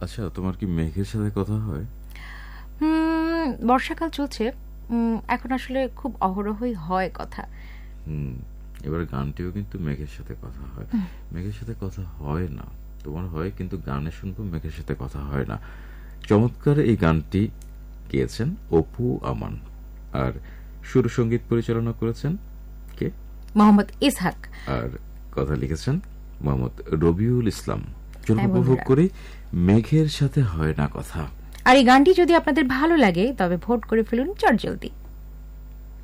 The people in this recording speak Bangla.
আচ্ছা, তোমার কি মেঘের সাথে কথা হয়? বর্ষাকাল চলছে, এখন আসলে খুব অহরহই হয় কথা। এবার গানটিও কিন্তু মেঘের সাথে কথা হয়। মেঘের সাথে কথা হয় না, তোমার হয়, কিন্তু গানে শুনবো মেঘের সাথে কথা হয় না। চমৎকার এই গানটি গেয়েছেন অপু আমান, আর সুর সঙ্গীত পরিচালনা করেছেন কে? মোহাম্মদ ইসহাক। আর কথা লিখেছেন মোহাম্মদ রবিউল ইসলাম। চলুন হ্যাঁ উপভোগ বন্ধুরা, করি মেঘের সাথে হয় না কথা। আর এই গানটি যদি আপনাদের ভালো লাগে তবে ভোট করে ফেলুন চটজলদি।